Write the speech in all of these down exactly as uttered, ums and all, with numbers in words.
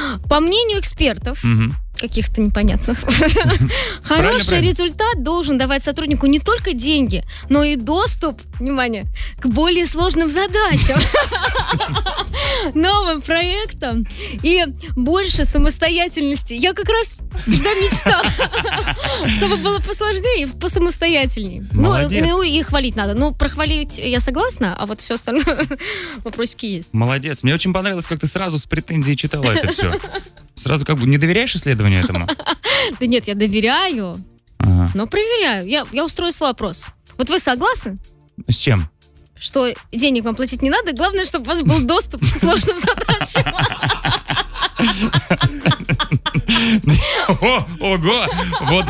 По мнению экспертов, Мгм. каких-то непонятных, хороший правильно. результат должен давать сотруднику не только деньги, но и доступ, внимание, к более сложным задачам, новым проектам и больше самостоятельности. Я как раз всегда мечтала, чтобы было посложнее и посамостоятельнее. Ну, Молодец. ну и хвалить надо. Ну, прохвалить я согласна, а вот все остальное вопросики есть. Молодец. Мне очень понравилось, как ты сразу с претензией читала это все. Сразу как бы не доверяешь исследованию этому? Да нет, я доверяю, Ага. но проверяю. Я, я устрою свой опрос. Вот вы согласны, С чем? что денег вам платить не надо, главное, чтобы у вас был доступ к сложным задачам? О, ого! Вот.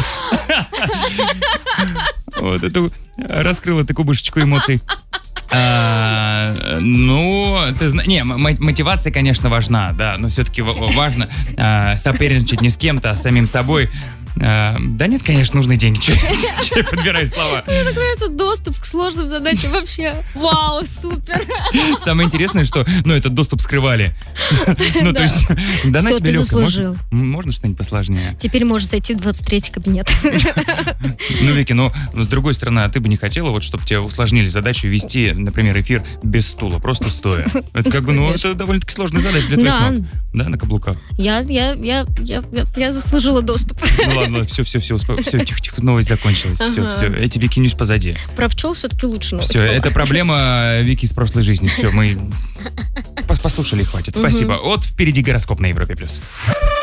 Вот это раскрыла ты кубышечку эмоций. А, ну, ты знаешь, не, м- мотивация, конечно, важна, да, но все-таки важно а, соперничать не с кем-то, а с самим собой. А, да нет, конечно, нужны деньги. Че я подбираю слова? Мне так нравится доступ к сложным задачам вообще. Вау, супер. Самое интересное, что, ну, этот доступ скрывали. Ну, то Да. есть, да на Всё, тебе ты легко. заслужил. Можно, можно что-нибудь посложнее? Теперь можешь зайти в двадцать третий кабинет. Ну, Вики, ну, с другой стороны, а ты бы не хотела, вот, чтобы тебе усложнили задачу и вести, например, эфир без стула, просто стоя. Это как бы, ну, Конечно. это довольно-таки сложная задача для твоих Да. ног. Да, на каблуках. Я, я, я, я, я, я заслужила доступ. Ну ладно, все, все, все, все, тихо-тихо, новость закончилась. Все, Ага. все, эти Вики Ньюс позади. Про пчел все-таки лучше новость Все, была. это проблема Вики из прошлой жизни. Все, мы пос- послушали, хватит. Спасибо. Вот впереди гороскоп на Европе плюс.